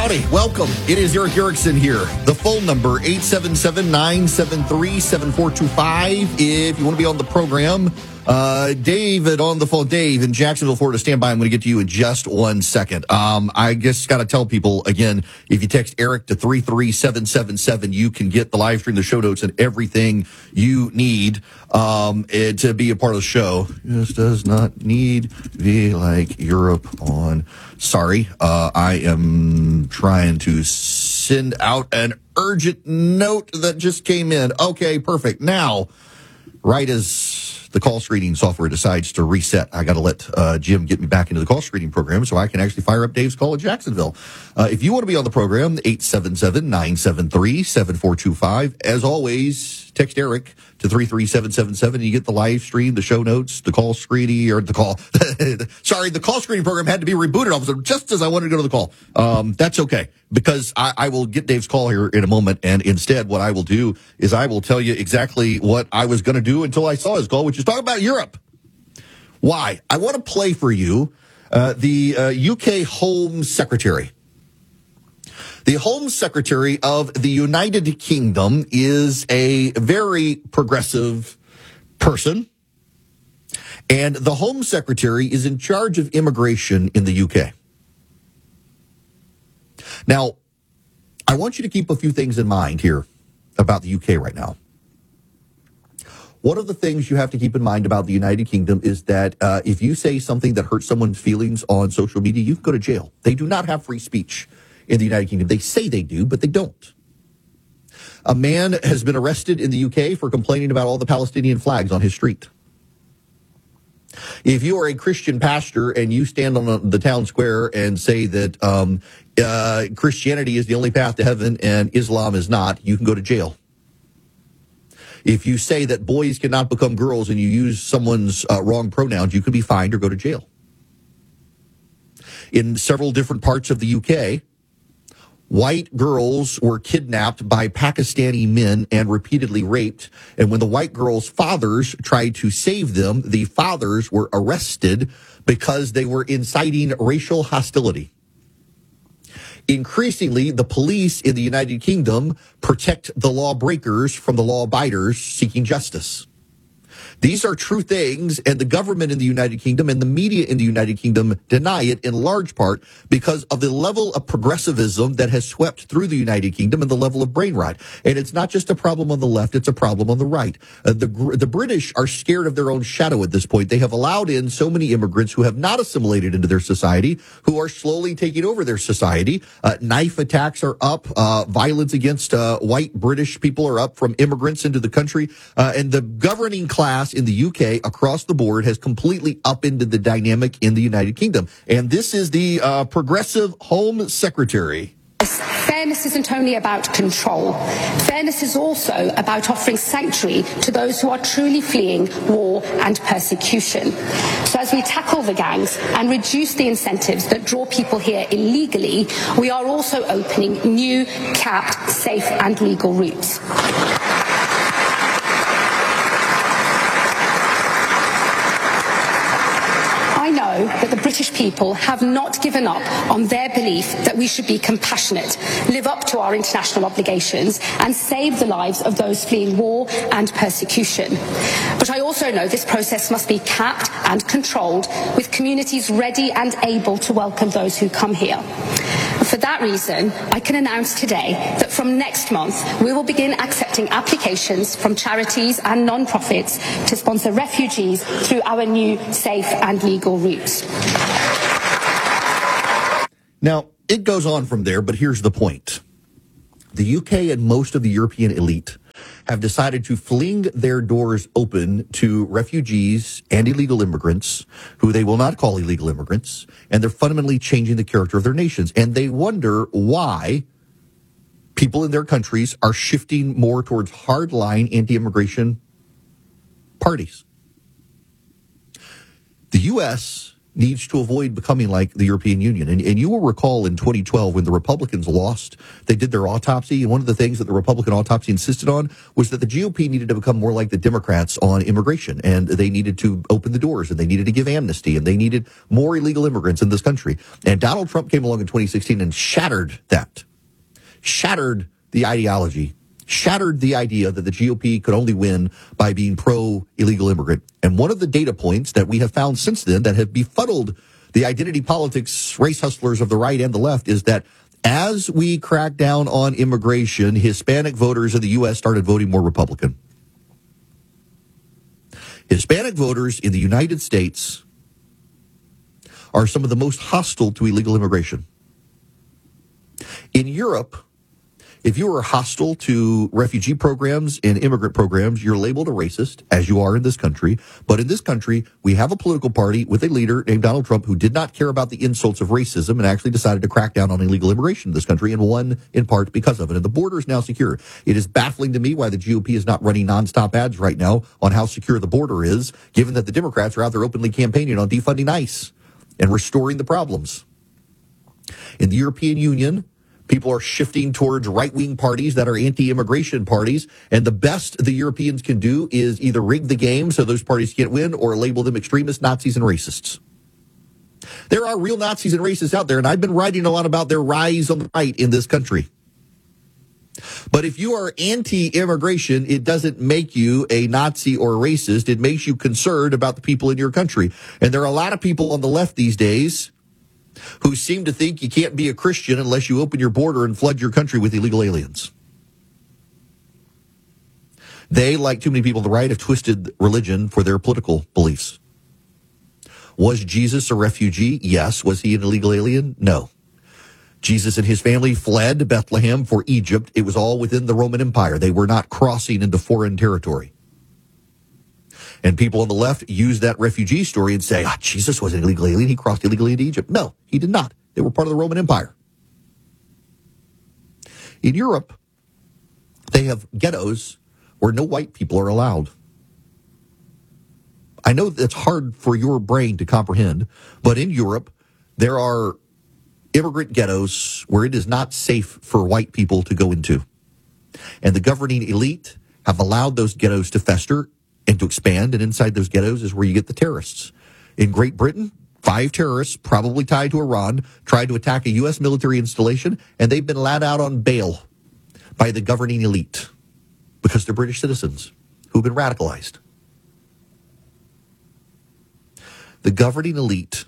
Howdy, welcome. It is Eric Erickson here. The phone number, 877-973-7425. If you want to be on the program, David on the phone. Dave in Jacksonville, Florida, stand by. I'm going to get to you in just 1 second. I just got to tell people, again, if you text Eric to 33777, you can get the live stream, the show notes, and everything you need to be a part of the show. This does not need to be like Europe on... Sorry, I am trying to send out an urgent note that just came in. Okay, perfect. Now, right as the call screening software decides to reset, I got to let Jim get me back into the call screening program so I can actually fire up Dave's call at Jacksonville. If you want to be on the program, 877-973-7425. As always, text Eric to 33777 and you get the live stream, the show notes, the call screening, or the call. Sorry, the call screening program had to be rebooted all of a sudden just as I wanted to go to the call. That's okay, because I will get Dave's call here in a moment, and instead what I will do is I will tell you exactly what I was going to do until I saw his call, which is talk about Europe. Why? I want to play for you the UK Home Secretary. The Home Secretary of the United Kingdom is a very progressive person, and the Home Secretary is in charge of immigration in the UK. Now, I want you to keep a few things in mind here about the UK right now. One of the things you have to keep in mind about the United Kingdom is that if you say something that hurts someone's feelings on social media, you can go to jail. They do not have free speech in the United Kingdom. They say they do, but they don't. A man has been arrested in the UK for complaining about all the Palestinian flags on his street. If you are a Christian pastor and you stand on the town square and say that Christianity is the only path to heaven and Islam is not, you can go to jail. If you say that boys cannot become girls and you use someone's wrong pronouns, you can be fined or go to jail. In several different parts of the UK, white girls were kidnapped by Pakistani men and repeatedly raped. And when the white girls' fathers tried to save them, the fathers were arrested because they were inciting racial hostility. Increasingly, the police in the United Kingdom protect the lawbreakers from the law abiders seeking justice. These are true things, and the government in the United Kingdom and the media in the United Kingdom deny it in large part because of the level of progressivism that has swept through the United Kingdom and the level of brain rot. And it's not just a problem on the left, it's a problem on the right. The British are scared of their own shadow at this point. They have allowed in so many immigrants who have not assimilated into their society, who are slowly taking over their society. Knife attacks are up. Violence against white British people are up from immigrants into the country. And the governing class in the UK across the board has completely upended the dynamic in the United Kingdom. And this is the progressive Home Secretary. Fairness isn't only about control. Fairness is also about offering sanctuary to those who are truly fleeing war and persecution. So as we tackle the gangs and reduce the incentives that draw people here illegally, we are also opening new, capped, safe and legal routes. That the British people have not given up on their belief that we should be compassionate, live up to our international obligations, and save the lives of those fleeing war and persecution. But I also know this process must be capped and controlled, with communities ready and able to welcome those who come here. For that reason, I can announce today that from next month, we will begin accepting applications from charities and non-profits to sponsor refugees through our new safe and legal routes. Now, it goes on from there, but here's the point. The UK and most of the European elite have decided to fling their doors open to refugees and illegal immigrants, who they will not call illegal immigrants, and they're fundamentally changing the character of their nations. And they wonder why people in their countries are shifting more towards hardline anti-immigration parties. The U.S. needs to avoid becoming like the European Union. And you will recall in 2012 when the Republicans lost, they did their autopsy. And one of the things that the Republican autopsy insisted on was that the GOP needed to become more like the Democrats on immigration. And they needed to open the doors and they needed to give amnesty and they needed more illegal immigrants in this country. And Donald Trump came along in 2016 and shattered that, shattered the ideology, shattered the idea that the GOP could only win by being pro-illegal immigrant. And one of the data points that we have found since then that have befuddled the identity politics race hustlers of the right and the left is that as we crack down on immigration, Hispanic voters in the U.S. started voting more Republican. Hispanic voters in the United States are some of the most hostile to illegal immigration. In Europe, if you are hostile to refugee programs and immigrant programs, you're labeled a racist, as you are in this country. But in this country, we have a political party with a leader named Donald Trump who did not care about the insults of racism and actually decided to crack down on illegal immigration in this country and won in part because of it. And the border is now secure. It is baffling to me why the GOP is not running nonstop ads right now on how secure the border is, given that the Democrats are out there openly campaigning on defunding ICE and restoring the problems. In the European Union, people are shifting towards right-wing parties that are anti-immigration parties, and the best the Europeans can do is either rig the game so those parties can't win or label them extremists, Nazis, and racists. There are real Nazis and racists out there, and I've been writing a lot about their rise on the right in this country. But if you are anti-immigration, it doesn't make you a Nazi or a racist. It makes you concerned about the people in your country. And there are a lot of people on the left these days who seem to think you can't be a Christian unless you open your border and flood your country with illegal aliens. They, like too many people on the right, have twisted religion for their political beliefs. Was Jesus a refugee? Yes. Was he an illegal alien? No. Jesus and his family fled Bethlehem for Egypt. It was all within the Roman Empire. They were not crossing into foreign territory. And people on the left use that refugee story and say, Jesus was an illegal alien. He crossed illegally into Egypt. No, he did not. They were part of the Roman Empire. In Europe, they have ghettos where no white people are allowed. I know that's hard for your brain to comprehend, but in Europe, there are immigrant ghettos where it is not safe for white people to go into. And the governing elite have allowed those ghettos to fester and to expand, and inside those ghettos is where you get the terrorists. In Great Britain, 5 terrorists, probably tied to Iran, tried to attack a U.S. military installation, and they've been let out on bail by the governing elite because they're British citizens who've been radicalized. The governing elite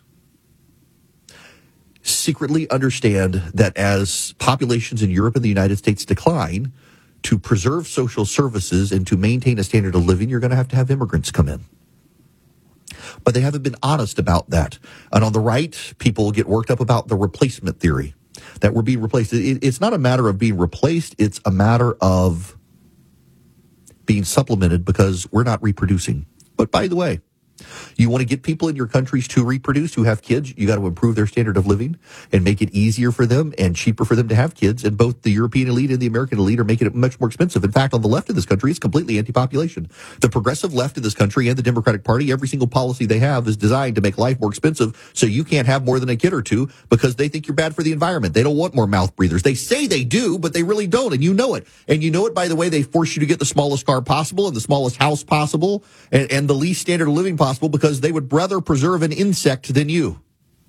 secretly understand that as populations in Europe and the United States decline, to preserve social services and to maintain a standard of living, you're going to have immigrants come in. But they haven't been honest about that. And on the right, people get worked up about the replacement theory, that we're being replaced. It's not a matter of being replaced. It's a matter of being supplemented because we're not reproducing. But by the way, you want to get people in your countries to reproduce who have kids, you got to improve their standard of living and make it easier for them and cheaper for them to have kids. And both the European elite and the American elite are making it much more expensive. In fact, on the left of this country, it's completely anti-population. The progressive left of this country and the Democratic Party, every single policy they have is designed to make life more expensive so you can't have more than a kid or two because they think you're bad for the environment. They don't want more mouth breathers. They say they do, but they really don't. And you know it. And you know it by the way they force you to get the smallest car possible and the smallest house possible and the least standard of living possible because they would rather preserve an insect than you.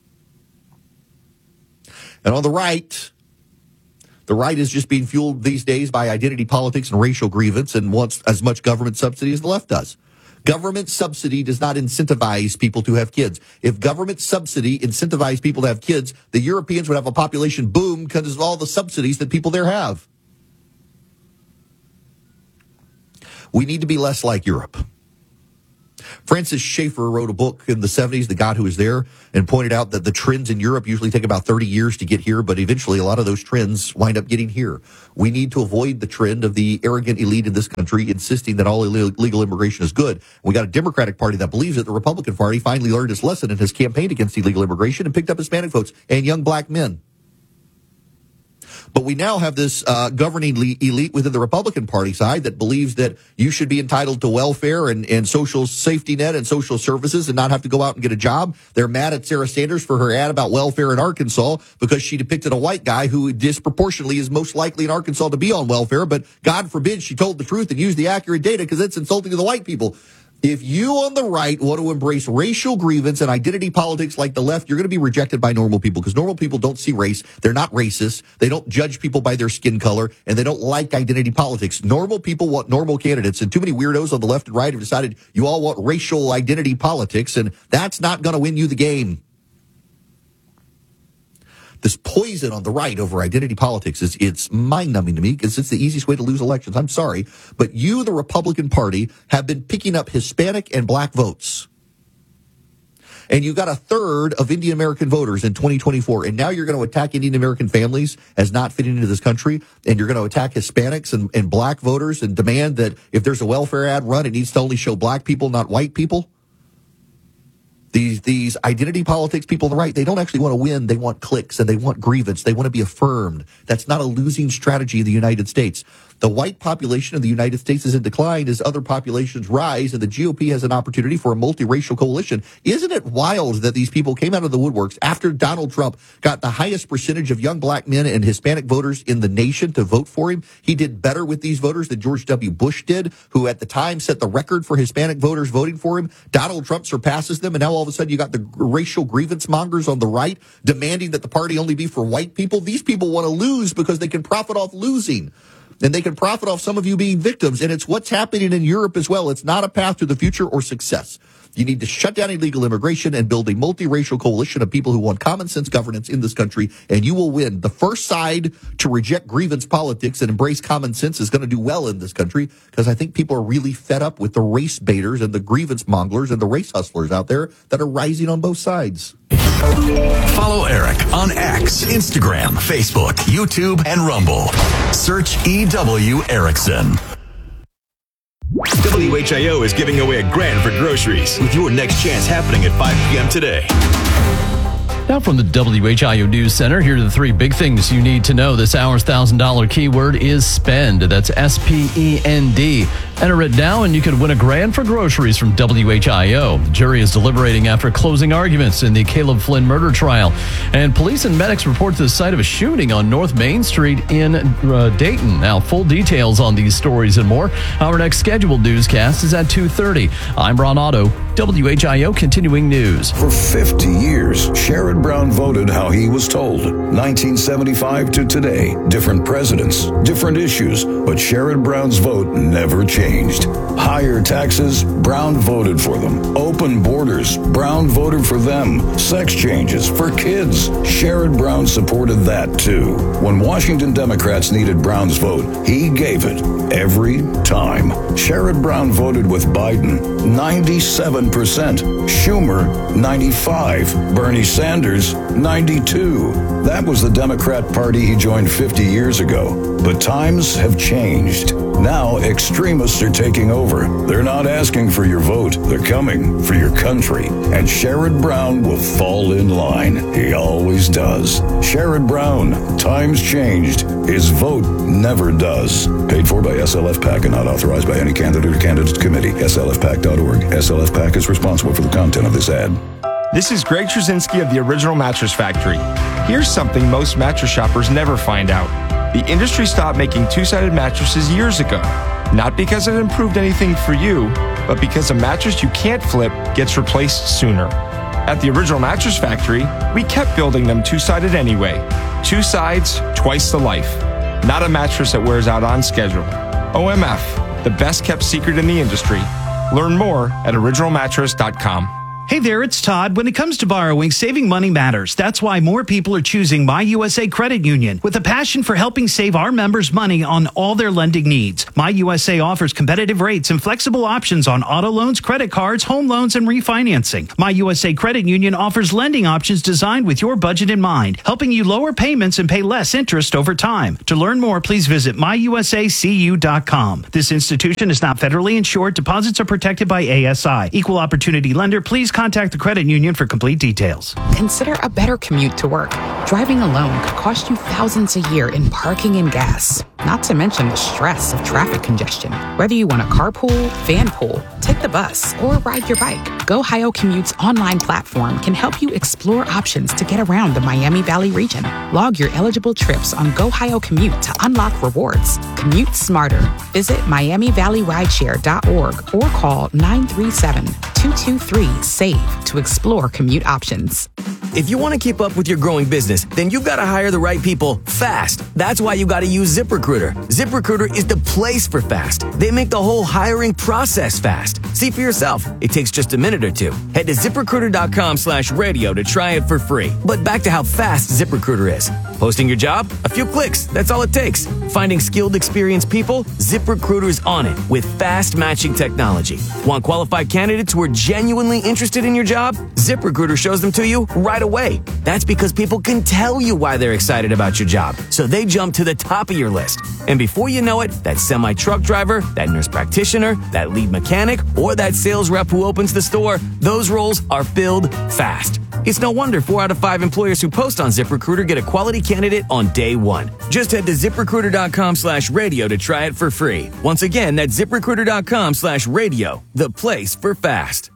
And on the right is just being fueled these days by identity politics and racial grievance and wants as much government subsidy as the left does. Government subsidy does not incentivize people to have kids. If government subsidy incentivized people to have kids, the Europeans would have a population boom because of all the subsidies that people there have. We need to be less like Europe. Francis Schaeffer wrote a book in the 70s, The God Who Is There, and pointed out that the trends in Europe usually take about 30 years to get here, but eventually a lot of those trends wind up getting here. We need to avoid the trend of the arrogant elite in this country insisting that all illegal immigration is good. We got a Democratic Party that believes it. The Republican Party finally learned its lesson and has campaigned against illegal immigration and picked up Hispanic votes and young black men. But we now have this governing elite within the Republican Party side that believes that you should be entitled to welfare and social safety net and social services and not have to go out and get a job. They're mad at Sarah Sanders for her ad about welfare in Arkansas because she depicted a white guy who disproportionately is most likely in Arkansas to be on welfare. But God forbid she told the truth and used the accurate data because it's insulting to the white people. If you on the right want to embrace racial grievance and identity politics like the left, you're going to be rejected by normal people because normal people don't see race. They're not racist. They don't judge people by their skin color, and they don't like identity politics. Normal people want normal candidates, and too many weirdos on the left and right have decided you all want racial identity politics, and that's not going to win you the game. This poison on the right over identity politics it's mind-numbing to me because it's the easiest way to lose elections. I'm sorry, but you, the Republican Party, have been picking up Hispanic and black votes. And you got a third of Indian American voters in 2024, and now you're going to attack Indian American families as not fitting into this country, and you're going to attack Hispanics and black voters and demand that if there's a welfare ad run, it needs to only show black people, not white people. These identity politics people on the right, they don't actually want to win. They want clicks and they want grievance. They want to be affirmed. That's not a losing strategy in the United States. The white population of the United States is in decline as other populations rise, and the GOP has an opportunity for a multiracial coalition. Isn't it wild that these people came out of the woodworks after Donald Trump got the highest percentage of young black men and Hispanic voters in the nation to vote for him? He did better with these voters than George W. Bush did, who at the time set the record for Hispanic voters voting for him. Donald Trump surpasses them, and now all of a sudden you got the racial grievance mongers on the right demanding that the party only be for white people. These people want to lose because they can profit off losing. And they can profit off some of you being victims. And it's what's happening in Europe as well. It's not a path to the future or success. You need to shut down illegal immigration and build a multiracial coalition of people who want common sense governance in this country, and you will win. The first side to reject grievance politics and embrace common sense is going to do well in this country because I think people are really fed up with the race baiters and the grievance monglers and the race hustlers out there that are rising on both sides. Follow Eric on X, Instagram, Facebook, YouTube, and Rumble. Search EW Erickson. WHIO is giving away $1,000 for groceries with your next chance happening at 5 p.m. today. Now from the WHIO News Center, here are the three big things you need to know. This hour's $1,000 keyword is spend. That's S-P-E-N-D. Enter it now and you could win $1,000 for groceries from WHIO. The jury is deliberating after closing arguments in the Caleb Flynn murder trial. And police and medics report to the site of a shooting on North Main Street in Dayton. Now, full details on these stories and more. Our next scheduled newscast is at 2:30. I'm Ron Otto, WHIO Continuing News. For 50 years, Sherrod Brown voted how he was told. 1975 to today, different presidents, different issues, but Sherrod Brown's vote never changed. Higher taxes, Brown voted for them. Open borders, Brown voted for them. Sex changes for kids, Sherrod Brown supported that too. When Washington Democrats needed Brown's vote, he gave it every time. Sherrod Brown voted with Biden, 97%. Schumer, 95%. Bernie Sanders, 92%. That was the Democrat Party he joined 50 years ago. But times have changed. Now extremists are taking over. They're not asking for your vote. They're coming for your country. And Sherrod Brown will fall in line. He always does. Sherrod Brown, times changed. His vote never does. Paid for by SLF PAC and not authorized by any candidate or candidates committee. SLFPAC.org. SLF PAC is responsible for the content of this ad. This is Greg Trzynski of the Original Mattress Factory. Here's something most mattress shoppers never find out. The industry stopped making two-sided mattresses years ago. Not because it improved anything for you, but because a mattress you can't flip gets replaced sooner. At the Original Mattress Factory, we kept building them two-sided anyway. Two sides, twice the life. Not a mattress that wears out on schedule. OMF, the best-kept secret in the industry. Learn more at originalmattress.com. Hey there, it's Todd. When it comes to borrowing, saving money matters. That's why more people are choosing MyUSA Credit Union with a passion for helping save our members money on all their lending needs. MyUSA offers competitive rates and flexible options on auto loans, credit cards, home loans, and refinancing. MyUSA Credit Union offers lending options designed with your budget in mind, helping you lower payments and pay less interest over time. To learn more, please visit myusacu.com. This institution is not federally insured. Deposits are protected by ASI. Equal opportunity lender. Please contact the credit union for complete details. Consider a better commute to work. Driving alone could cost you thousands a year in parking and gas, not to mention the stress of traffic congestion. Whether you want a carpool, van pool, take the bus, or ride your bike, GoHio Commute's online platform can help you explore options to get around the Miami Valley region. Log your eligible trips on GoHio Commute to unlock rewards. Commute smarter. Visit MiamiValleyRideshare.org or call 937-223-SAVE to explore commute options. If you want to keep up with your growing business, then you've got to hire the right people fast. That's why you got to use ZipRecruiter. ZipRecruiter is the place for fast. They make the whole hiring process fast. See for yourself. It takes just a minute or two. Head to ZipRecruiter.com/radio to try it for free. But back to how fast ZipRecruiter is. Posting your job? A few clicks. That's all it takes. Finding skilled, experienced people? ZipRecruiter is on it with fast matching technology. Want qualified candidates who are genuinely interested in your job? ZipRecruiter shows them to you right away. That's because people can tell you why they're excited about your job, so they jump to the top of your list. And before you know it, that semi-truck driver, that nurse practitioner, that lead mechanic, or that sales rep who opens the store, those roles are filled fast. It's no wonder 4 out of 5 employers who post on ZipRecruiter get a quality candidate on day one. Just head to ZipRecruiter.com/radio to try it for free. Once again, that's ZipRecruiter.com/radio, the place for fast.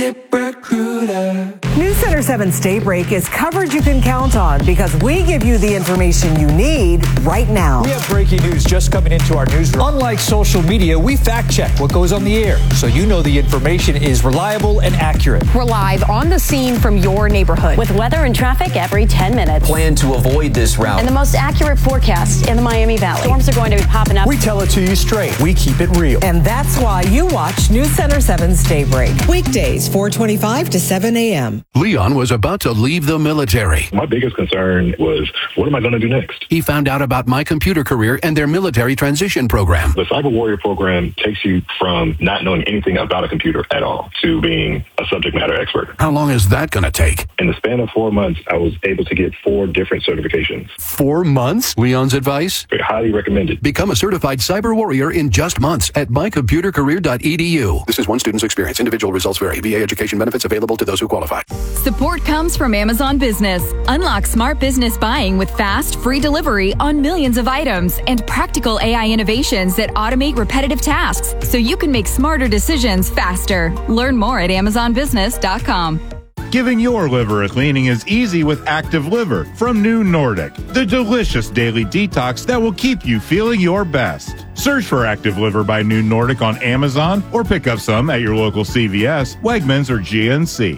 ZipRecruiter. News Center 7's Daybreak is coverage you can count on because we give you the information you need right now. We have breaking news just coming into our newsroom. Unlike social media, we fact check what goes on the air so you know the information is reliable and accurate. We're live on the scene from your neighborhood with weather and traffic every 10 minutes. Plan to avoid this route. And the most accurate forecast in the Miami Valley. Storms are going to be popping up. We tell it to you straight. We keep it real. And that's why you watch News Center 7's Daybreak. Weekdays, 4:25 to 7 a.m. Leon was about to leave the military. My biggest concern was, what am I going to do next? He found out about My Computer Career and their military transition program. The Cyber Warrior program takes you from not knowing anything about a computer at all to being a subject matter expert. How long is that going to take? In the span of 4 months, I was able to get 4 different certifications. 4 months? Leon's advice? Highly recommended. Become a certified cyber warrior in just months at mycomputercareer.edu. This is one student's experience. Individual results vary. VA education benefits available to those who qualify. Support comes from Amazon Business. Unlock smart business buying with fast, free delivery on millions of items and practical AI innovations that automate repetitive tasks so you can make smarter decisions faster. Learn more at amazonbusiness.com. Giving your liver a cleaning is easy with Active Liver from New Nordic, the delicious daily detox that will keep you feeling your best. Search for Active Liver by New Nordic on Amazon or pick up some at your local CVS, Wegmans, or GNC.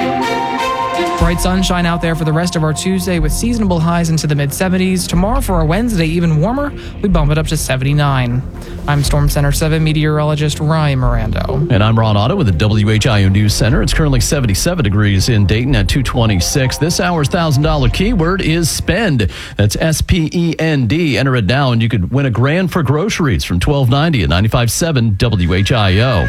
Bright sunshine out there for the rest of our Tuesday with seasonable highs into the mid-70s. Tomorrow for our Wednesday, even warmer, we bump it up to 79. I'm Storm Center 7 meteorologist Ryan Mirando. And I'm Ron Otto with the WHIO News Center. It's currently 77 degrees in Dayton at 226. This hour's $1,000 keyword is spend. That's SPEND. Enter it now and you could win $1,000 for groceries from 1290 at 95.7 WHIO.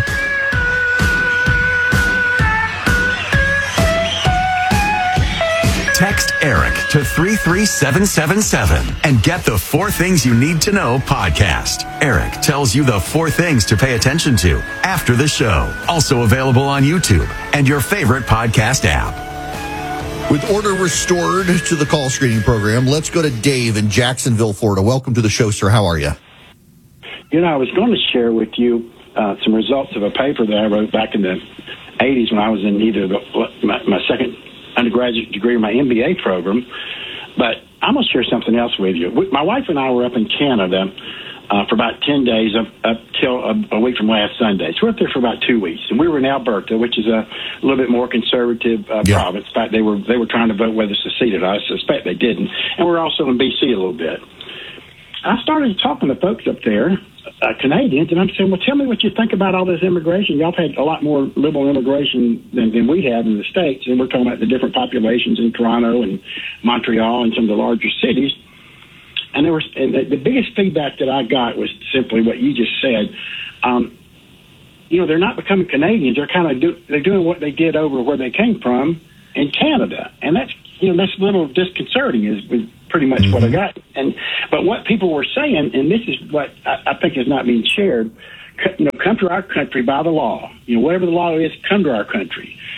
Text Eric to 33777 and get the 4 Things You Need to Know podcast. Eric tells you the 4 things to pay attention to after the show. Also available on YouTube and your favorite podcast app. With order restored to the call screening program, let's go to Dave in Jacksonville, Florida. Welcome to the show, sir. How are you? You know, I was going to share with you some results of a paper that I wrote back in the 80s when I was in either my second undergraduate degree or my MBA program, but I'm going to share something else with you. My wife and I were up in Canada for about 10 days up till a week from last Sunday. So we're up there for about 2 weeks, and we were in Alberta, which is a little bit more conservative province. In fact, they were trying to vote whether to secede it. I suspect they didn't. And we're also in BC a little bit. I started talking to folks up there, Canadians, and I'm saying, well, tell me what you think about all this immigration. Y'all have had a lot more liberal immigration than we have in the States, and we're talking about the different populations in Toronto and Montreal and some of the larger cities. And the biggest feedback that I got was simply what you just said. You know, they're not becoming Canadians. They're kind of they're doing what they did over where they came from in Canada, and that's a little disconcerting. Is pretty much what I got. But what people were saying, and this is what I think is not being shared, come to our country by the law. Whatever the law is, come to our country.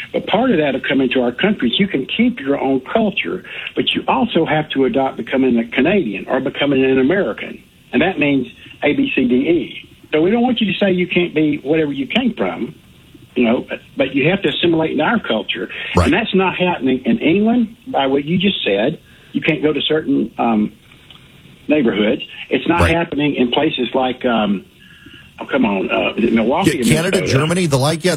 But part of that of coming to our country is you can keep your own culture, but you also have to adopt becoming a Canadian or becoming an American. And that means A, B, C, D, E. So we don't want you to say you can't be whatever you came from, but you have to assimilate in our culture. Right. And that's not happening in England, by what you just said. You can't go to certain neighborhoods. It's not happening in places like... Milwaukee, Canada, Germany, the like. Yeah,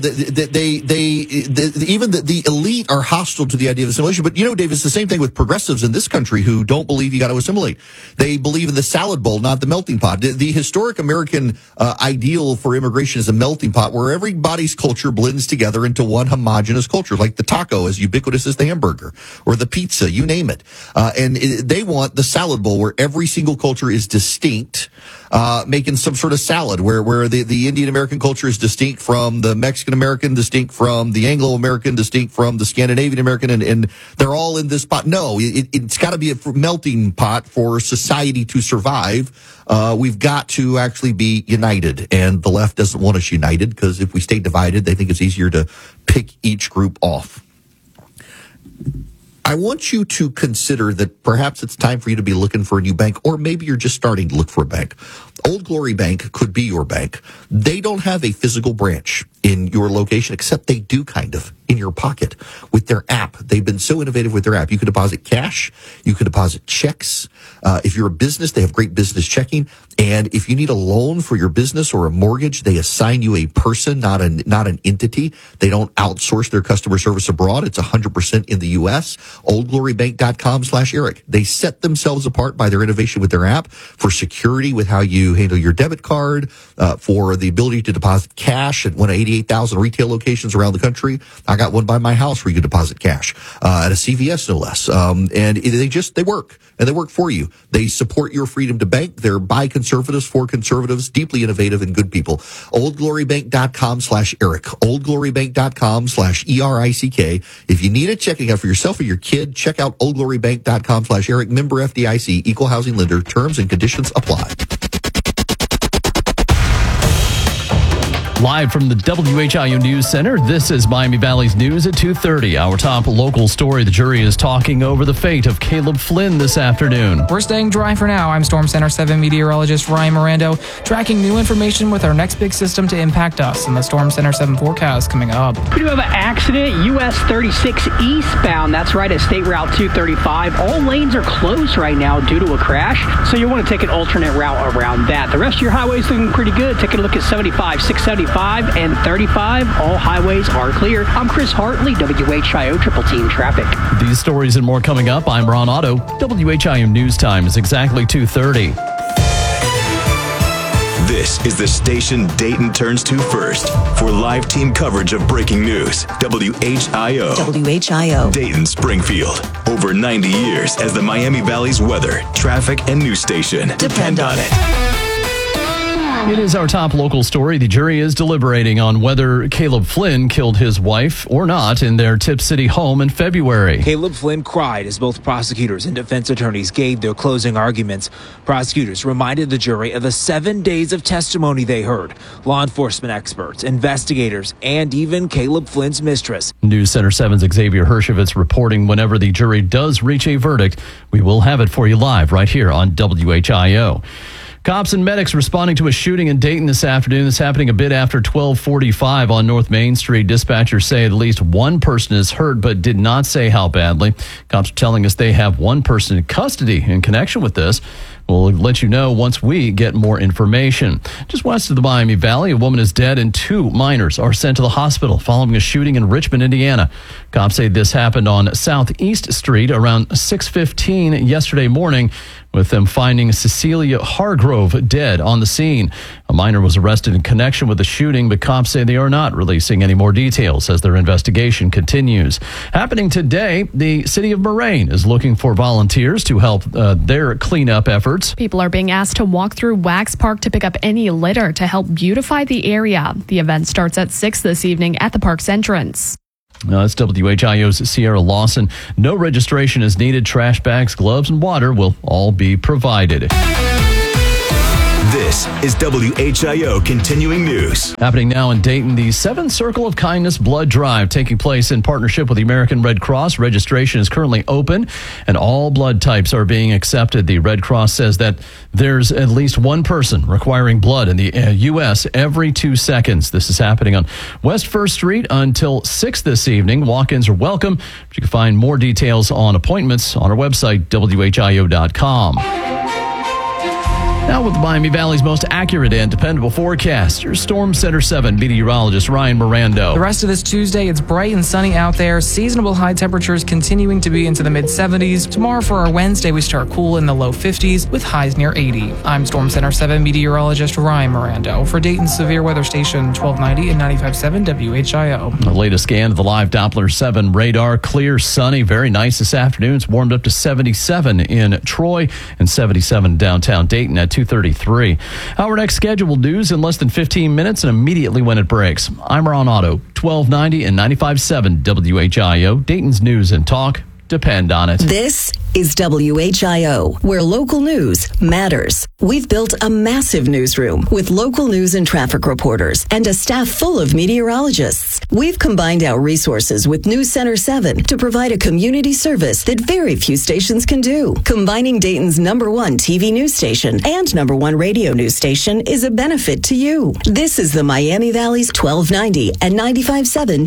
even the elite are hostile to the idea of assimilation. But Dave, it's the same thing with progressives in this country who don't believe you got to assimilate. They believe in the salad bowl, not the melting pot. The historic American ideal for immigration is a melting pot where everybody's culture blends together into one homogenous culture, like the taco as ubiquitous as the hamburger or the pizza, you name it. And they want the salad bowl where every single culture is distinct, making some sort of salad where the Indian American culture is distinct from the Mexican American, distinct from the Anglo American, distinct from the Scandinavian American, and they're all in this pot. No, it's got to be a melting pot for society to survive. We've got to actually be united, and the left doesn't want us united because if we stay divided, they think it's easier to pick each group off. I want you to consider that perhaps it's time for you to be looking for a new bank, or maybe you're just starting to look for a bank. Old Glory Bank could be your bank. They don't have a physical branch in your location, except they do kind of in your pocket with their app. They've been so innovative with their app. You can deposit cash. You can deposit checks. If you're a business, they have great business checking. And if you need a loan for your business or a mortgage, they assign you a person, not an entity. They don't outsource their customer service abroad. It's 100% in the U.S. OldGloryBank.com/Eric. They set themselves apart by their innovation with their app for security with how you handle your debit card, for the ability to deposit cash at one of 88,000 retail locations around the country. I got one by my house where you can deposit cash, at a CVS no less. And they work, and they work for you. They support your freedom to bank. They're by conservatives, for conservatives, deeply innovative and good people. OldGloryBank.com/Eric. OldGloryBank.com/ERICK. If you need a checking account for yourself or your kid, check out OldGloryBank.com/Eric. Member FDIC, equal housing lender. Terms and conditions apply. Live from the WHIO News Center, this is Miami Valley's News at 2:30. Our top local story, the jury is talking over the fate of Caleb Flynn this afternoon. We're staying dry for now. I'm Storm Center 7 meteorologist Ryan Mirando, tracking new information with our next big system to impact us in the Storm Center 7 forecast coming up. Pretty bit of an accident, US 36 eastbound. That's right at State Route 235. All lanes are closed right now due to a crash, so you want to take an alternate route around that. The rest of your highways looking pretty good. Take a look at 75, 675. And 35, all highways are clear. I'm Chris Hartley, WHIO Triple Team Traffic. These stories and more coming up. I'm Ron Otto. WHIO News Time is exactly 2:30. This is the station Dayton turns to first for live team coverage of breaking news. WHIO. WHIO. Dayton, Springfield. Over 90 years as the Miami Valley's weather, traffic, and news station. Depend on it. It is our top local story. The jury is deliberating on whether Caleb Flynn killed his wife or not in their Tip City home in February. Caleb Flynn cried as both prosecutors and defense attorneys gave their closing arguments. Prosecutors reminded the jury of the 7 days of testimony they heard. Law enforcement experts, investigators, and even Caleb Flynn's mistress. News Center 7's Xavier Hershovitz reporting whenever the jury does reach a verdict. We will have it for you live right here on WHIO. Cops and medics responding to a shooting in Dayton this afternoon. This happening a bit after 12:45 on North Main Street. Dispatchers say at least one person is hurt, but did not say how badly. Cops are telling us they have one person in custody in connection with this. We'll let you know once we get more information. Just west of the Miami Valley, a woman is dead and 2 minors are sent to the hospital following a shooting in Richmond, Indiana. Cops say this happened on Southeast Street around 6:15 yesterday morning, with them finding Cecilia Hargrove dead on the scene. A minor was arrested in connection with the shooting, but cops say they are not releasing any more details as their investigation continues. Happening today, the city of Moraine is looking for volunteers to help their cleanup efforts. People are being asked to walk through Wax Park to pick up any litter to help beautify the area. The event starts at 6 this evening at the park's entrance. That's WHIO's Sierra Lawson. No registration is needed. Trash bags, gloves, and water will all be provided. This is WHIO Continuing News. Happening now in Dayton, the 7 Circle of Kindness Blood Drive taking place in partnership with the American Red Cross. Registration is currently open and all blood types are being accepted. The Red Cross says that there's at least one person requiring blood in the U.S. every 2 seconds. This is happening on West 1st Street until 6 this evening. Walk-ins are welcome. You can find more details on appointments on our website, WHIO.com. Now with Miami Valley's most accurate and dependable forecast, your Storm Center 7 meteorologist Ryan Mirando. The rest of this Tuesday, it's bright and sunny out there. Seasonable high temperatures continuing to be into the mid-70s. Tomorrow for our Wednesday, we start cool in the low 50s with highs near 80. I'm Storm Center 7 meteorologist Ryan Mirando for Dayton's Severe Weather Station 1290 and 95.7 WHIO. The latest scan of the live Doppler 7 radar, clear, sunny, very nice this afternoon. It's warmed up to 77 in Troy and 77 downtown Dayton at 2:33. Our next scheduled news in less than 15 minutes and immediately when it breaks. I'm Ron Otto, 1290 and 95.7 WHIO, Dayton's News and Talk. Depend on it. This is WHIO, where local news matters. We've built a massive newsroom with local news and traffic reporters and a staff full of meteorologists. We've combined our resources with News Center 7 to provide a community service that very few stations can do. Combining Dayton's #1 TV news station and #1 radio news station is a benefit to you. This is the Miami Valley's 1290 and 95.7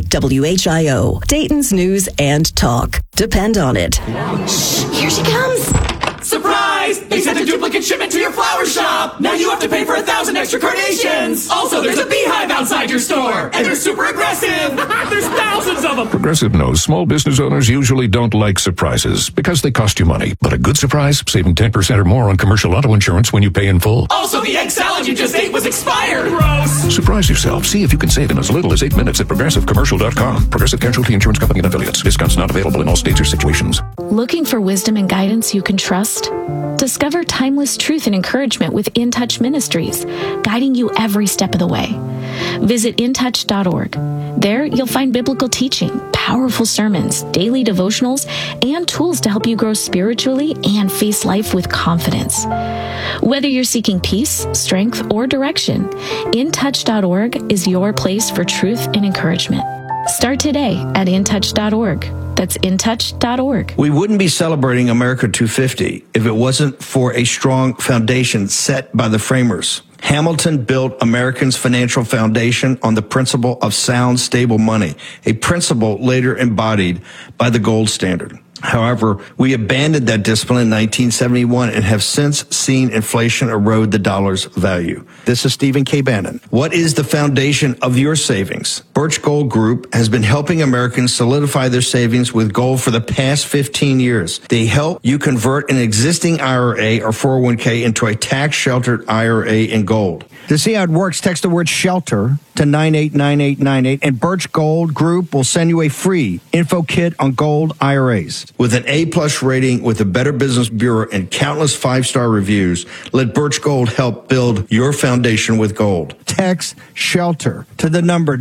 WHIO, Dayton's News and Talk. Depend on it. Here she comes! Surprise! They sent a duplicate shipment to your flower shop! Now you have to pay for 1,000 extra carnations! Also, there's a beehive outside your store! And they're super aggressive! There's thousands of them! Progressive knows small business owners usually don't like surprises because they cost you money. But a good surprise, saving 10% or more on commercial auto insurance when you pay in full. Also, the egg salad you just ate was expired! Gross! Surprise yourself. See if you can save in as little as 8 minutes at progressivecommercial.com. Progressive Casualty Insurance Company and affiliates. Discounts not available in all states or situations. Looking for wisdom and guidance you can trust? Discover timeless truth and encouragement with In Touch Ministries, guiding you every step of the way. Visit intouch.org. There, you'll find biblical teaching, powerful sermons, daily devotionals, and tools to help you grow spiritually and face life with confidence. Whether you're seeking peace, strength, or direction, intouch.org is your place for truth and encouragement. Start today at intouch.org. That's intouch.org. We wouldn't be celebrating America 250 if it wasn't for a strong foundation set by the framers. Hamilton built Americans' financial foundation on the principle of sound, stable money, a principle later embodied by the gold standard. However, we abandoned that discipline in 1971 and have since seen inflation erode the dollar's value. This is Stephen K. Bannon. What is the foundation of your savings? Birch Gold Group has been helping Americans solidify their savings with gold for the past 15 years. They help you convert an existing IRA or 401k into a tax-sheltered IRA in gold. To see how it works, text the word SHELTER to 989898, and Birch Gold Group will send you a free info kit on gold IRAs. With an A-plus rating with the Better Business Bureau and countless 5-star reviews, let Birch Gold help build your foundation with gold. Text SHELTER to the number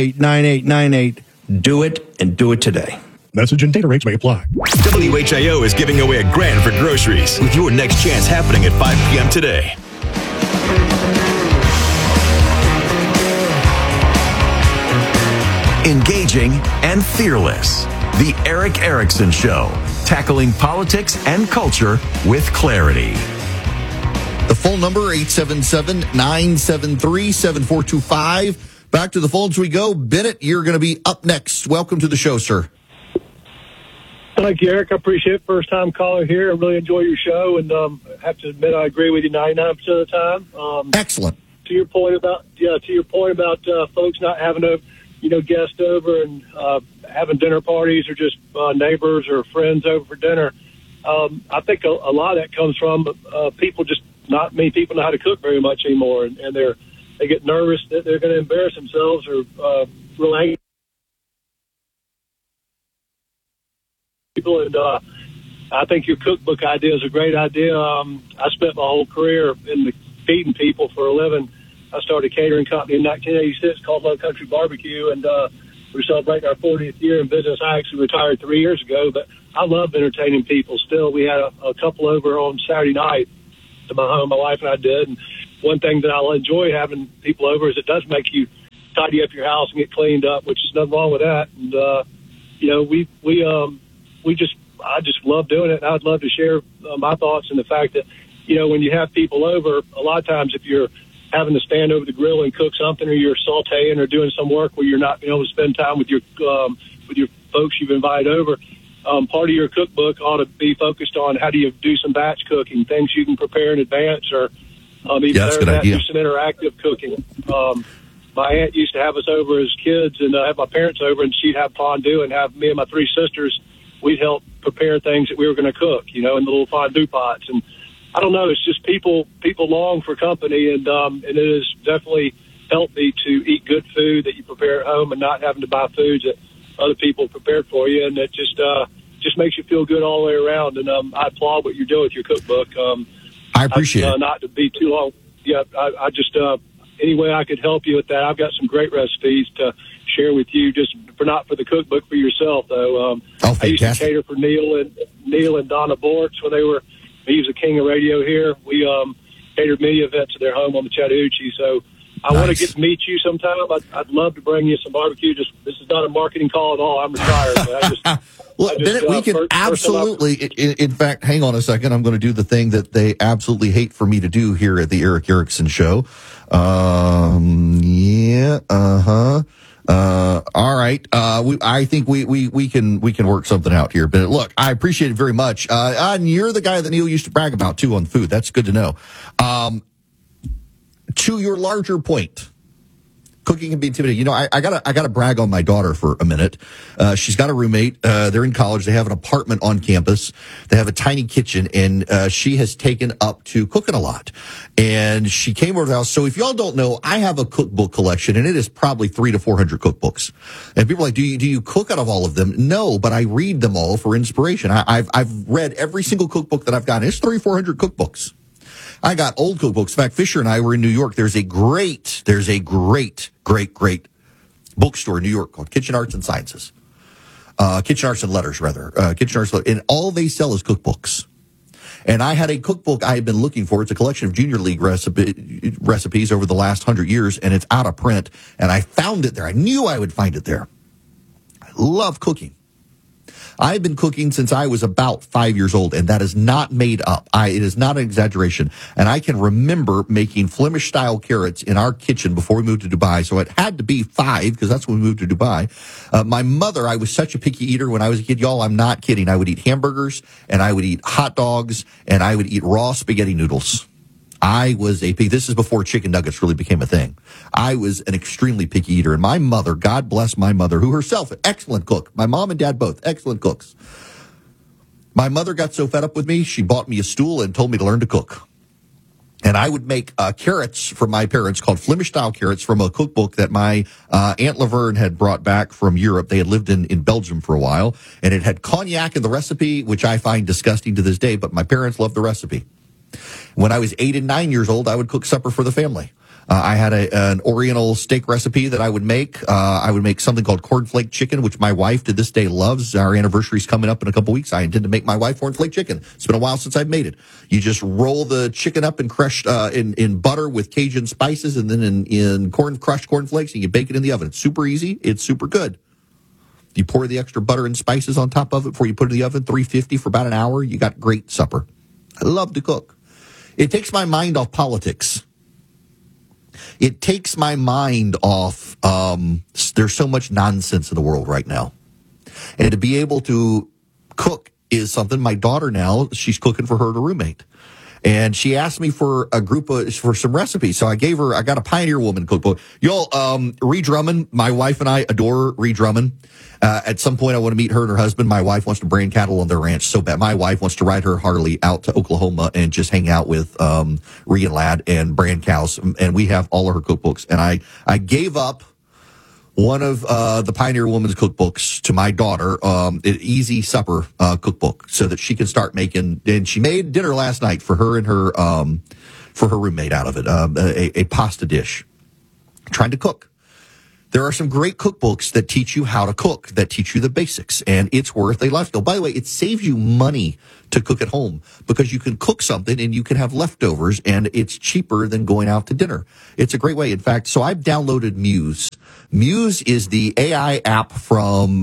989898. Do it, and do it today. Message and data rates may apply. WHIO is giving away $1,000 for groceries with your next chance happening at 5 p.m. today. Engaging and fearless. The Eric Erickson Show, tackling politics and culture with clarity. The phone number, 877-973-7425. Back to the phones we go. Bennett, you're going to be up next. Welcome to the show, sir. Thank you, Eric. I appreciate it. First-time caller here. I really enjoy your show, and I have to admit I agree with you 99% of the time. Excellent. To your point about folks not having a guest over and having dinner parties or just neighbors or friends over for dinner. I think a lot of that comes from people just not many people know how to cook very much anymore, and they get nervous that they're going to embarrass themselves or real angry people. And I think your cookbook idea is a great idea. I spent my whole career in feeding people for a living. I started a catering company in 1986 called Low Country Barbecue, and we're celebrating our 40th year in business. I actually retired 3 years ago, but I love entertaining people still. We had a couple over on Saturday night to my home, my wife and I did, and one thing that I'll enjoy having people over is it does make you tidy up your house and get cleaned up, which is nothing wrong with that. And I just love doing it. And I'd love to share my thoughts and the fact that when you have people over, a lot of times if you're having to stand over the grill and cook something, or you're sauteing or doing some work where you're not being able to spend time with your folks you've invited over, part of your cookbook ought to be focused on how do you do some batch cooking, things you can prepare in advance, or even better than that, do some interactive cooking. My aunt used to have us over as kids and have my parents over, and she'd have fondue and have me and my three sisters. We'd help prepare things that we were going to cook, in the little fondue pots. And I don't know, it's just people long for company, and it has definitely helped me to eat good food that you prepare at home and not having to buy foods that other people prepared for you, and it just makes you feel good all the way around. And I applaud what you're doing with your cookbook. I appreciate it. Not to be too long. Yeah, I just any way I could help you with that. I've got some great recipes to share with you, just not for the cookbook, for yourself though. I used to cater for Neil and Donna Bortz when he was the king of radio here. We catered many events at their home on the Chattahoochee. So I want to get to meet you sometime. I'd love to bring you some barbecue. This is not a marketing call at all. I'm retired. But Well, Bennett, we can absolutely, in fact, hang on a second. I'm going to do the thing that they absolutely hate for me to do here at the Eric Erickson Show. All right. I think we can work something out here. But look, I appreciate it very much. And you're the guy that Neil used to brag about too on food. That's good to know. To your larger point, cooking can be intimidating. I gotta brag on my daughter for a minute. She's got a roommate. They're in college. They have an apartment on campus. They have a tiny kitchen, and she has taken up to cooking a lot. And she came over to the house. So if y'all don't know, I have a cookbook collection, and it is probably 300 to 400 cookbooks. And people are like, do you cook out of all of them? No, but I read them all for inspiration. I've read every single cookbook that I've gotten. It's 300 or 400 cookbooks. I got old cookbooks. In fact, Fisher and I were in New York. There's a great bookstore in New York called Kitchen Arts and Sciences. Kitchen Arts and Letters, rather. Kitchen Arts, and all they sell is cookbooks. And I had a cookbook I had been looking for. It's a collection of Junior League recipes over the last 100 years, and it's out of print. And I found it there. I knew I would find it there. I love cooking. I've been cooking since I was about 5 years old, and that is not made up. It is not an exaggeration. And I can remember making Flemish-style carrots in our kitchen before we moved to Dubai. So it had to be 5, because that's when we moved to Dubai. My mother, I was such a picky eater when I was a kid. Y'all, I'm not kidding. I would eat hamburgers, and I would eat hot dogs, and I would eat raw spaghetti noodles. I was this is before chicken nuggets really became a thing. I was an extremely picky eater. And my mother, God bless my mother, who herself, an excellent cook. My mom and dad both, excellent cooks. My mother got so fed up with me, she bought me a stool and told me to learn to cook. And I would make carrots for my parents, called Flemish-style carrots, from a cookbook that my Aunt Laverne had brought back from Europe. They had lived in Belgium for a while. And it had cognac in the recipe, which I find disgusting to this day, but my parents loved the recipe. When I was 8 and 9 years old, I would cook supper for the family. I had an Oriental steak recipe that I would make. I would make something called cornflake chicken, which my wife to this day loves. Our anniversary's coming up in a couple weeks. I intend to make my wife cornflake chicken. It's been a while since I've made it. You just roll the chicken up and crushed in butter with Cajun spices, and then in crushed cornflakes, and you bake it in the oven. It's super easy. It's super good. You pour the extra butter and spices on top of it before you put it in the oven, 350 for about an hour. You got great supper. I love to cook. It takes my mind off politics. It takes my mind off, there's so much nonsense in the world right now. And to be able to cook is something. My daughter now, she's cooking for her roommate. And she asked me for for some recipes. So I got a Pioneer Woman cookbook. Ree Drummond, my wife and I adore Ree Drummond. At some point I want to meet her and her husband. My wife wants to brand cattle on their ranch so bad. My wife wants to ride her Harley out to Oklahoma and just hang out with Ree and Lad and brand cows. And we have all of her cookbooks. And I gave up one of the Pioneer Woman's cookbooks to my daughter, an easy supper cookbook, so that she can start making. And she made dinner last night for her and her roommate out of it, a pasta dish. Trying to cook. There are some great cookbooks that teach you how to cook, that teach you the basics, and it's worth a lifestyle. By the way, it saves you money to cook at home because you can cook something and you can have leftovers, and it's cheaper than going out to dinner. It's a great way. In fact, so I've downloaded Muse. Muse is the AI app from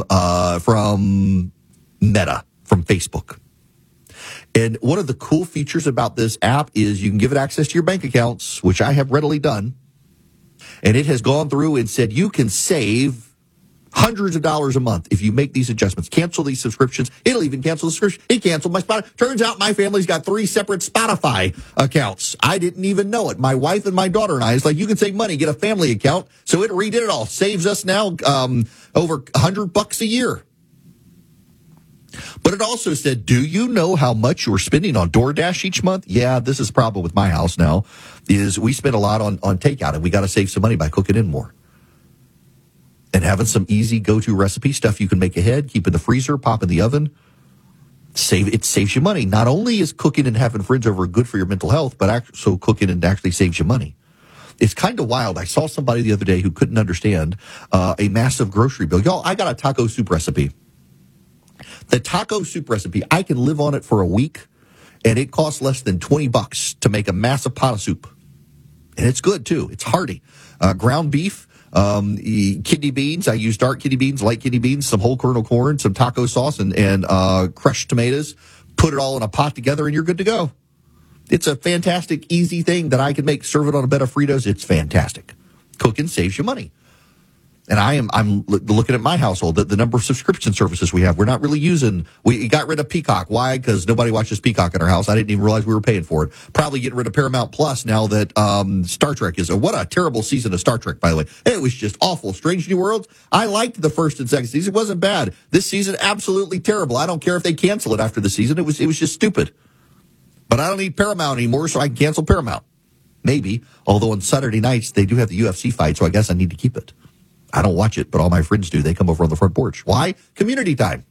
Meta, from Facebook. And one of the cool features about this app is you can give it access to your bank accounts, which I have readily done. And it has gone through and said you can save hundreds of dollars a month if you make these adjustments. Cancel these subscriptions. It'll even cancel the subscription. It canceled my Spotify. Turns out my family's got 3 separate Spotify accounts. I didn't even know it. My wife and my daughter and I, it's like, you can save money, get a family account. So it redid it all. Saves us now over $100 a year. But it also said, do you know how much you're spending on DoorDash each month? Yeah, this is a problem with my house now, is we spend a lot on takeout, and we got to save some money by cooking in more. And having some easy go-to recipe stuff you can make ahead, keep in the freezer, pop in the oven. It saves you money. Not only is cooking and having friends over good for your mental health, but also cooking and actually saves you money. It's kind of wild. I saw somebody the other day who couldn't understand a massive grocery bill. Y'all, I got a taco soup recipe. The taco soup recipe, I can live on it for a week, and it costs less than $20 to make a massive pot of soup. And it's good, too. It's hearty. Ground beef, kidney beans. I use dark kidney beans, light kidney beans, some whole kernel corn, some taco sauce, and crushed tomatoes. Put it all in a pot together, and you're good to go. It's a fantastic, easy thing that I can make. Serve it on a bed of Fritos. It's fantastic. Cooking saves you money. And I'm looking at my household, the number of subscription services we have. We're not really we got rid of Peacock. Why? Because nobody watches Peacock in our house. I didn't even realize we were paying for it. Probably getting rid of Paramount Plus now that Star Trek is. What a terrible season of Star Trek, by the way. It was just awful. Strange New Worlds. I liked the first and second season. It wasn't bad. This season, absolutely terrible. I don't care if they cancel it after the season. It was just stupid. But I don't need Paramount anymore, so I can cancel Paramount. Maybe. Although on Saturday nights, they do have the UFC fight, so I guess I need to keep it. I don't watch it, but all my friends do. They come over on the front porch. Why? Community time.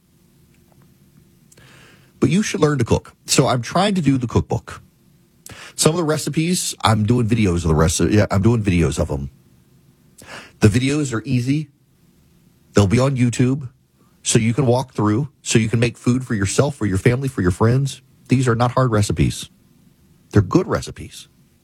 But you should learn to cook. So I'm trying to do the cookbook. Some of the recipes, I'm doing videos of the recipe. Yeah, I'm doing videos of them. The videos are easy. They'll be on YouTube, so you can walk through, so you can make food for yourself, for your family, for your friends. These are not hard recipes. They're good recipes.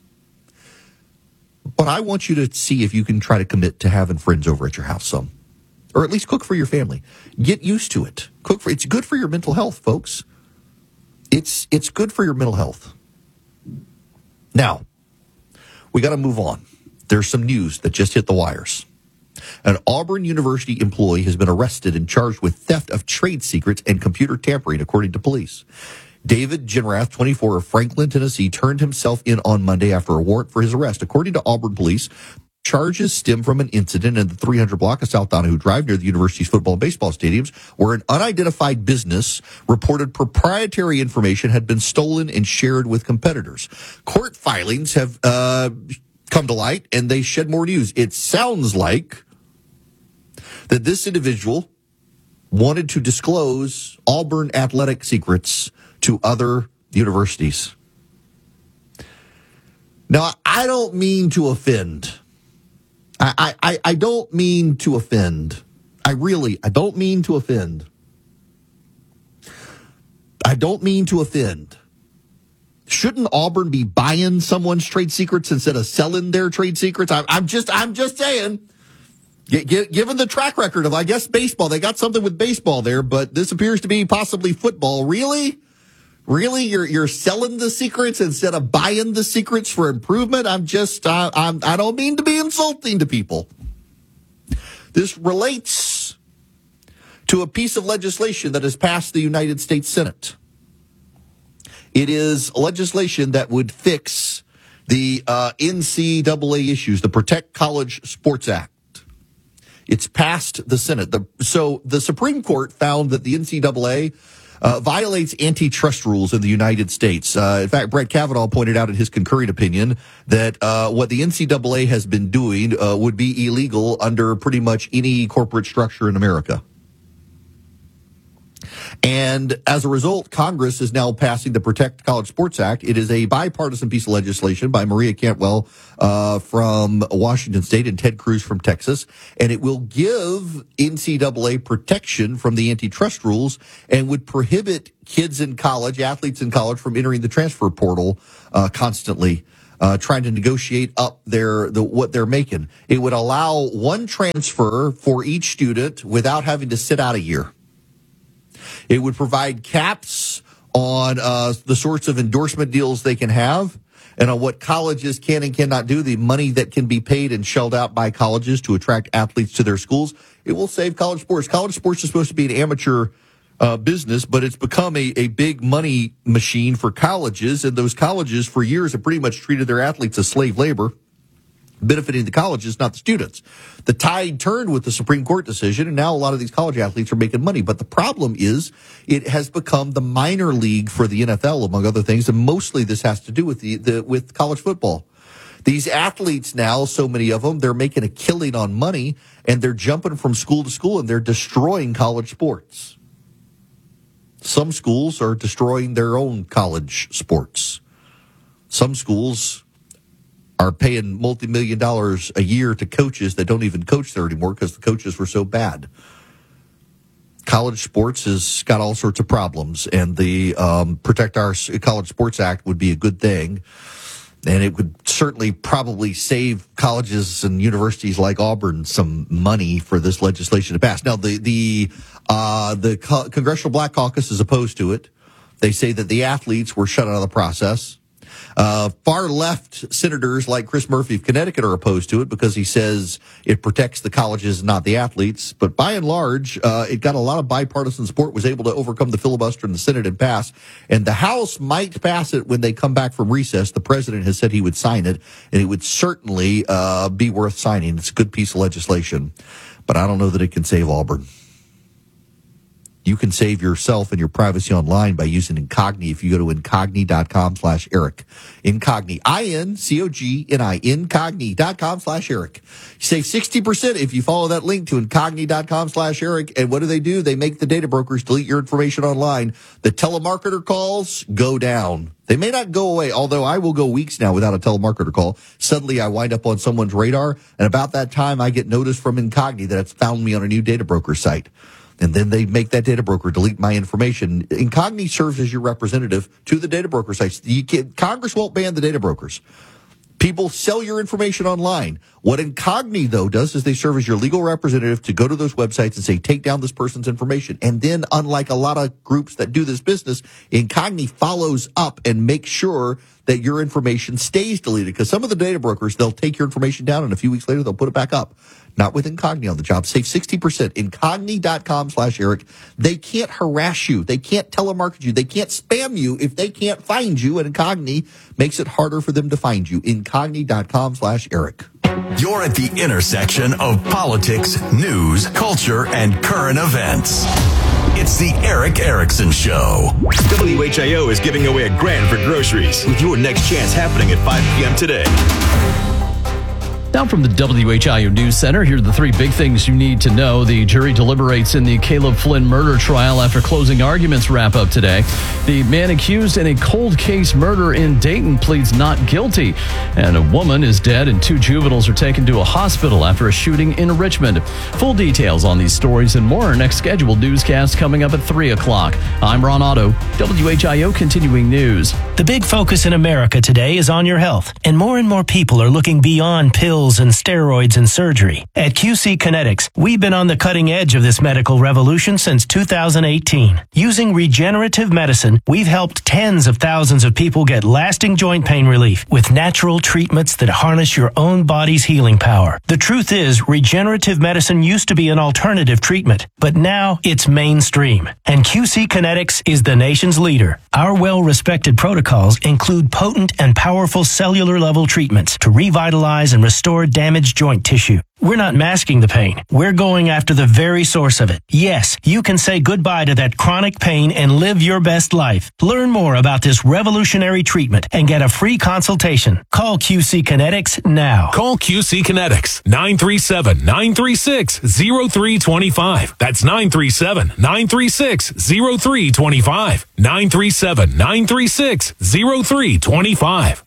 But I want you to see if you can try to commit to having friends over at your house some. Or at least cook for your family. Get used to it. It's good for your mental health, folks. It's good for your mental health. Now, we got to move on. There's some news that just hit the wires. An Auburn University employee has been arrested and charged with theft of trade secrets and computer tampering, according to police. David Genrath, 24, of Franklin, Tennessee, turned himself in on Monday after a warrant for his arrest. According to Auburn police, charges stem from an incident in the 300 block of South Donahue Drive near the university's football and baseball stadiums, where an unidentified business reported proprietary information had been stolen and shared with competitors. Court filings have come to light, and they shed more news. It sounds like that this individual wanted to disclose Auburn athletic secrets to other universities. Now, I don't mean to offend. I don't mean to offend. I don't mean to offend. I don't mean to offend. Shouldn't Auburn be buying someone's trade secrets instead of selling their trade secrets? I'm just saying. Given the track record of, I guess, baseball, they got something with baseball there, but this appears to be possibly football. Really? Really? You're selling the secrets instead of buying the secrets for improvement? I don't mean to be insulting to people. This relates to a piece of legislation that has passed the United States Senate. It is legislation that would fix the NCAA issues, the Protect College Sports Act. It's passed the Senate. So the Supreme Court found that the NCAA violates antitrust rules in the United States. In fact, Brett Kavanaugh pointed out in his concurring opinion that what the NCAA has been doing would be illegal under pretty much any corporate structure in America. And as a result, Congress is now passing the Protect College Sports Act. It is a bipartisan piece of legislation by Maria Cantwell from Washington State and Ted Cruz from Texas. And it will give NCAA protection from the antitrust rules and would prohibit kids in college, athletes in college, from entering the transfer portal constantly. Trying to negotiate up what they're making. It would allow one transfer for each student without having to sit out a year. It would provide caps on the sorts of endorsement deals they can have and on what colleges can and cannot do, the money that can be paid and shelled out by colleges to attract athletes to their schools. It will save college sports. College sports is supposed to be an amateur business, but it's become a big money machine for colleges, and those colleges for years have pretty much treated their athletes as slave labor, benefiting the colleges, not the students. The tide turned with the Supreme Court decision, and now a lot of these college athletes are making money. But the problem is it has become the minor league for the NFL, among other things, and mostly this has to do with with college football. These athletes now, so many of them, they're making a killing on money, and they're jumping from school to school, and they're destroying college sports. Some schools are destroying their own college sports. Some schools are paying multi-million dollars a year to coaches that don't even coach there anymore because the coaches were so bad. College sports has got all sorts of problems, and the Protect Our College Sports Act would be a good thing. And it would certainly probably save colleges and universities like Auburn some money for this legislation to pass. Now, the Congressional Black Caucus is opposed to it. They say that the athletes were shut out of the process. Far left senators like Chris Murphy of Connecticut are opposed to it because he says it protects the colleges, not the athletes. But by and large, it got a lot of bipartisan support, was able to overcome the filibuster in the Senate and pass. And the House might pass it when they come back from recess. The president has said he would sign it, and it would certainly be worth signing. It's a good piece of legislation, but I don't know that it can save Auburn. You can save yourself and your privacy online by using Incogni if you go to incogni.com/Eric. Incogni, INCOGNI, incogni.com/Eric. You save 60% if you follow that link to incogni.com/Eric. And what do? They make the data brokers delete your information online. The telemarketer calls go down. They may not go away, although I will go weeks now without a telemarketer call. Suddenly I wind up on someone's radar, and about that time I get notice from Incogni that it's found me on a new data broker site. And then they make that data broker delete my information. Incogni serves as your representative to the data broker sites. Congress won't ban the data brokers. People sell your information online. What Incogni, though, does is they serve as your legal representative to go to those websites and say, take down this person's information. And then, unlike a lot of groups that do this business, Incogni follows up and makes sure that your information stays deleted. Because some of the data brokers, they'll take your information down, and a few weeks later, they'll put it back up. Not with Incogni on the job. Save 60%. Incogni.com/Eric. They can't harass you. They can't telemarket you. They can't spam you if they can't find you. And Incogni makes it harder for them to find you. Incogni.com/Eric. You're at the intersection of politics, news, culture, and current events. It's the Eric Erickson Show. WHIO is giving away $1,000 for groceries with your next chance happening at 5 p.m. today. Now from the WHIO News Center, here are the three big things you need to know. The jury deliberates in the Caleb Flynn murder trial after closing arguments wrap up today. The man accused in a cold case murder in Dayton pleads not guilty. And a woman is dead and 2 juveniles are taken to a hospital after a shooting in Richmond. Full details on these stories and more. Our next scheduled newscast coming up at 3 o'clock. I'm Ron Otto, WHIO Continuing News. The big focus in America today is on your health, and more people are looking beyond pills and steroids and surgery. At QC Kinetics, we've been on the cutting edge of this medical revolution since 2018. Using regenerative medicine, we've helped tens of thousands of people get lasting joint pain relief with natural treatments that harness your own body's healing power. The truth is, regenerative medicine used to be an alternative treatment, but now it's mainstream. And QC Kinetics is the nation's leader. Our well-respected protocols include potent and powerful cellular level treatments to revitalize and restore restore damaged joint tissue. We're not masking the pain. We're going after the very source of it. Yes, you can say goodbye to that chronic pain and live your best life. Learn more about this revolutionary treatment and get a free consultation. Call QC Kinetics now. Call QC Kinetics 937-936-0325. That's 937-936-0325. 937-936-0325.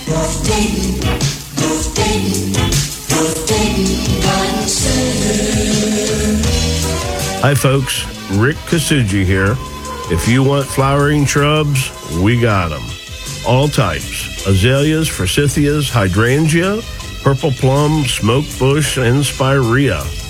Hi folks, Rick Kasuji here. If you want flowering shrubs, we got them. All types: azaleas, forsythias, hydrangea, purple plum, smoke bush, and spirea.